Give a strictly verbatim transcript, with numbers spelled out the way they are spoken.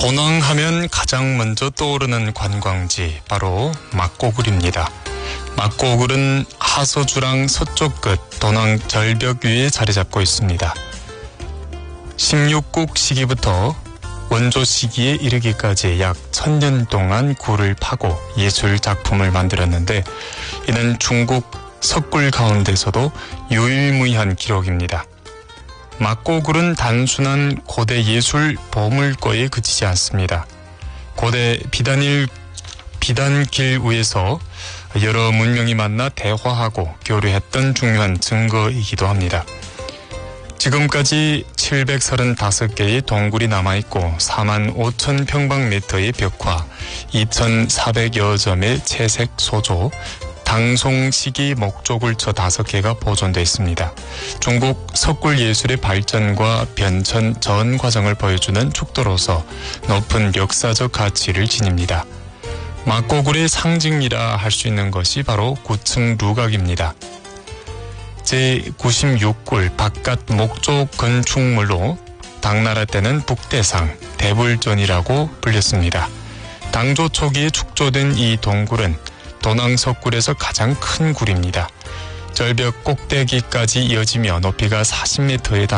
도낭하면 가장 먼저 떠오르는 관광지 바로 막고굴입니다. 막고굴은 하서주랑 서쪽 끝 도낭 절벽 위에 자리 잡고 있습니다. 십육국 시기부터 원조 시기에 이르기까지 약 천년 동안 굴을 파고 예술 작품을 만들었는데 이는 중국 석굴 가운데서도 유일무이한 기록입니다. 막고굴은 단순한 고대 예술 보물고에 그치지 않습니다. 고대 비단일, 비단길 위에서 여러 문명이 만나 대화하고 교류했던 중요한 증거이기도 합니다. 지금까지 칠백삼십오 개의 동굴이 남아있고 사만 오천 평방미터의 벽화, 이천사백여 점의 채색 소조, 당송시기 목조굴처 다섯 개가 보존되어 있습니다. 중국 석굴 예술의 발전과 변천 전 과정을 보여주는 축도로서 높은 역사적 가치를 지닙니다. 막고굴의 상징이라 할 수 있는 것이 바로 구층 루각입니다. 제구십육 굴 바깥 목조 건축물로 당나라 때는 북대상, 대불전이라고 불렸습니다. 당조 초기에 축조된 이 동굴은 도낭 석굴에서 가장 큰 굴입니다. 절벽 꼭대기까지 이어지며 높이가 사십 미터에 달